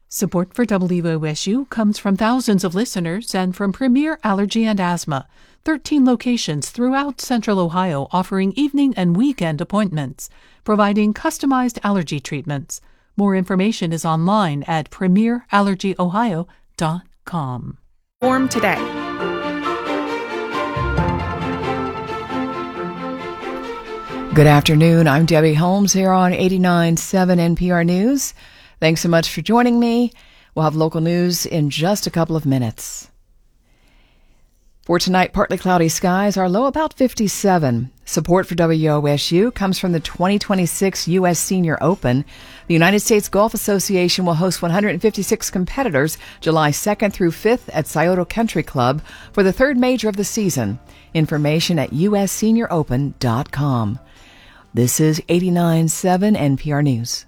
Support for WOSU comes from thousands of listeners and from Premier Allergy and Asthma, 13 locations throughout Central Ohio offering evening and weekend appointments, providing customized allergy treatments. More information is online at premierallergyohio.com. Form today. Good afternoon. I'm Debbie Holmes here on 89.7 NPR News. Thanks so much for joining me. We'll have local news in just a couple of minutes. For tonight, partly cloudy skies, our low about 57. Support for WOSU comes from the 2026 U.S. Senior Open. The United States Golf Association will host 156 competitors July 2nd through 5th at Scioto Country Club for the third major of the season. Information at ussenioropen.com. This is 89.7 NPR News.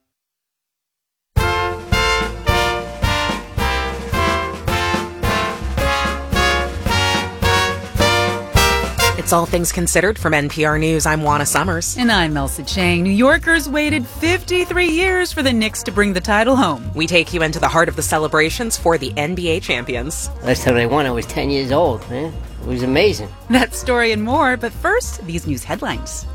It's All Things Considered from NPR News. I'm Juana Summers. And I'm Elsa Chang. New Yorkers waited 53 years for the Knicks to bring the title home. We take you into the heart of the celebrations for the NBA champions. Last time I won, I was 10 years old, man. It was amazing. That story and more, but first, these news headlines.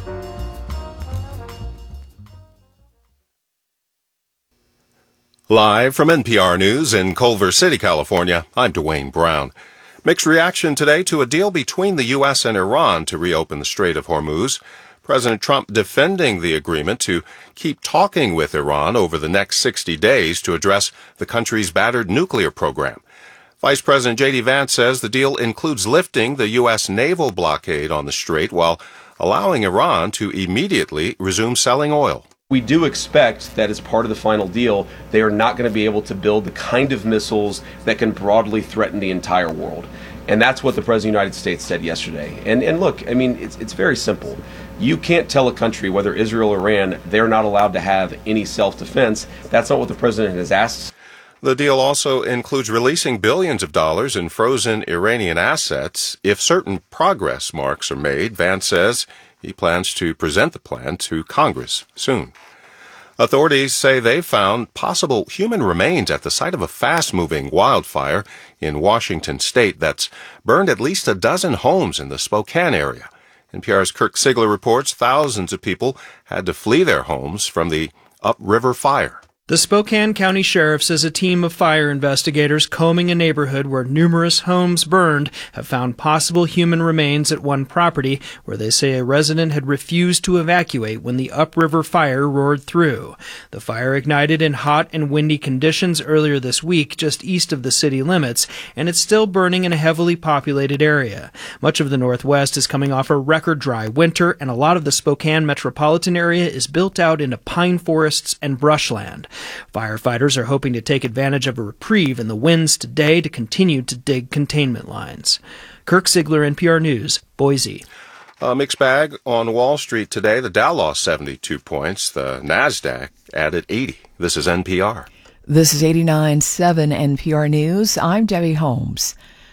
Live from NPR News in Culver City, California, I'm Dwayne Brown. Mixed reaction today to a deal between the U.S. and Iran to reopen the Strait of Hormuz. President Trump defending the agreement to keep talking with Iran over the next 60 days to address the country's battered nuclear program. Vice President J.D. Vance says the deal includes lifting the U.S. naval blockade on the strait while allowing Iran to immediately resume selling oil. We do expect that as part of the final deal, they are not going to be able to build the kind of missiles that can broadly threaten the entire world. And that's what the President of the United States said yesterday. And look, I mean, it's very simple. You can't tell a country, whether Israel or Iran, they're not allowed to have any self-defense. That's not what the President has asked. The deal also includes releasing billions of dollars in frozen Iranian assets. If certain progress marks are made, Vance says he plans to present the plan to Congress soon. Authorities say they found possible human remains at the site of a fast-moving wildfire in Washington state that's burned at least a dozen homes in the Spokane area. NPR's Kirk Sigler reports thousands of people had to flee their homes from the upriver fire. The Spokane County Sheriff says a team of fire investigators combing a neighborhood where numerous homes burned have found possible human remains at one property where they say a resident had refused to evacuate when the upriver fire roared through. The fire ignited in hot and windy conditions earlier this week just east of the city limits, and it's still burning in a heavily populated area. Much of the Northwest is coming off a record dry winter, and a lot of the Spokane metropolitan area is built out into pine forests and brushland. Firefighters are hoping to take advantage of a reprieve in the winds today to continue to dig containment lines. Kirk Sigler, NPR News, Boise. A mixed bag on Wall Street today. The Dow lost 72 points. The NASDAQ added 80. This is NPR. This is 89.7 NPR News. I'm Debbie Holmes.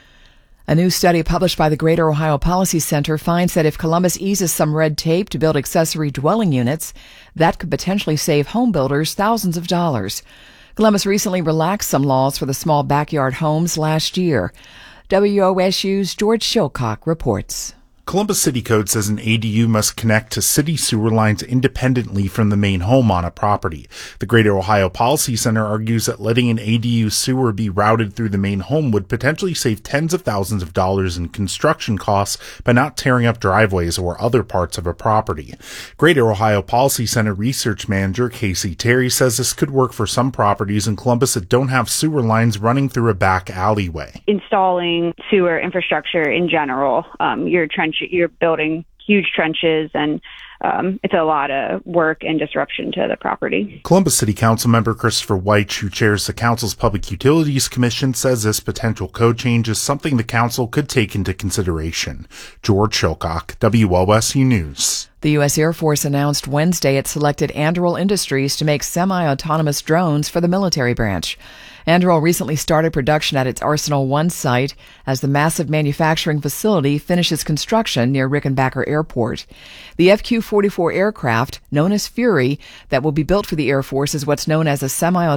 A new study published by the Greater Ohio Policy Center finds that if Columbus eases some red tape to build accessory dwelling units, that could potentially save home builders thousands of dollars. Columbus recently relaxed some laws for the small backyard homes last year. WOSU's George Shilcock reports. Columbus City Code says an ADU must connect to city sewer lines independently from the main home on a property. The Greater Ohio Policy Center argues that letting an ADU sewer be routed through the main home would potentially save tens of thousands of dollars in construction costs by not tearing up driveways or other parts of a property. Greater Ohio Policy Center Research Manager Casey Terry says this could work for some properties in Columbus that don't have sewer lines running through a back alleyway. Installing sewer infrastructure in general, you're building huge trenches, and it's a lot of work and disruption to the property. Columbus City Council member Christopher White, who chairs the council's Public Utilities Commission, says this potential code change is something the council could take into consideration. George Shilcock, WOSU News. The U.S. Air Force announced Wednesday it selected Anduril Industries to make semi-autonomous drones for the military branch. Anduril recently started production at its Arsenal 1 site as the massive manufacturing facility finishes construction near Rickenbacker Airport. The FQ-44 aircraft, known as Fury, that will be built for the Air Force is what's known as a semi-autonomous